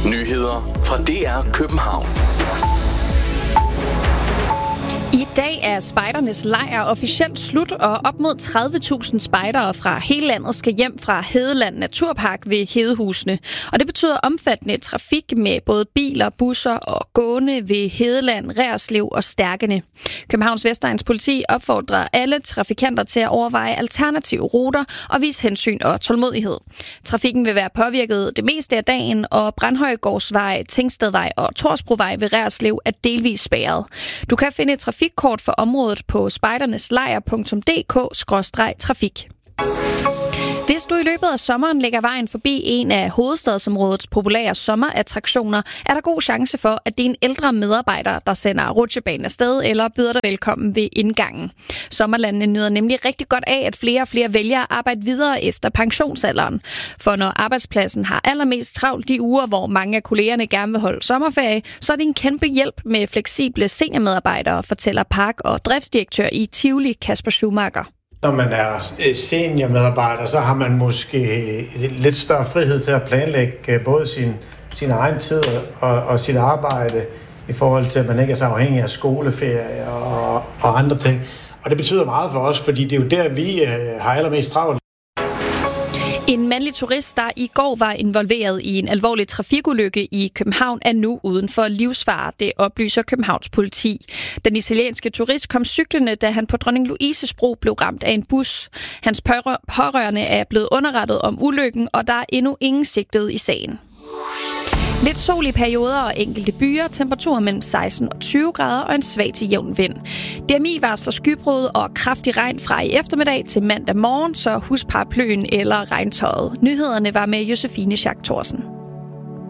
Nyheder fra DR København. I dag er spejdernes lejr officielt slut, og op mod 30.000 spejdere fra hele landet skal hjem fra Hedeland Naturpark ved Hedehusene. Og det betyder omfattende trafik med både biler, busser og gående ved Hedeland, Reerslev og Stærkene. Københavns Vestegns politi opfordrer alle trafikanter til at overveje alternative ruter og vise hensyn og tålmodighed. Trafikken vil være påvirket det meste af dagen, og Brandhøjgårdsvej, Tingstedvej og Torsbrovej ved Reerslev er delvis spærret. Du kan finde et trafikkort for området på spejderneslejr.dk/trafik. Hvis du i løbet af sommeren lægger vejen forbi en af hovedstadsområdets populære sommerattraktioner, er der god chance for, at det er en ældre medarbejder, der sender rutsjebanen afsted eller byder dig velkommen ved indgangen. Sommerlandene nyder nemlig rigtig godt af, at flere og flere vælger at arbejde videre efter pensionsalderen. For når arbejdspladsen har allermest travlt de uger, hvor mange af kollegerne gerne vil holde sommerferie, så er det en kæmpe hjælp med fleksible seniormedarbejdere, fortæller park- og driftsdirektør i Tivoli, Kasper Schumacher. Når man er seniormedarbejder, så har man måske lidt større frihed til at planlægge både sin egen tid og sit arbejde i forhold til, at man ikke er så afhængig af skoleferie og andre ting. Og det betyder meget for os, fordi det er jo der, vi har allermest travlt. En mandlig turist, der i går var involveret i en alvorlig trafikulykke i København, er nu uden for livsfare. Det oplyser Københavns politi. Den italienske turist kom cyklende, da han på Dronning Louises Bro blev ramt af en bus. Hans pårørende er blevet underrettet om ulykken, og der er endnu ingen sigtet i sagen. Lidt sol i perioder og enkelte byer, temperaturer mellem 16 og 20 grader og en svag til jævn vind. DMI varsler skybrud og kraftig regn fra i eftermiddag til mandag morgen, så husk paraplyen eller regntøjet. Nyhederne var med Josefine Schack Thorsen.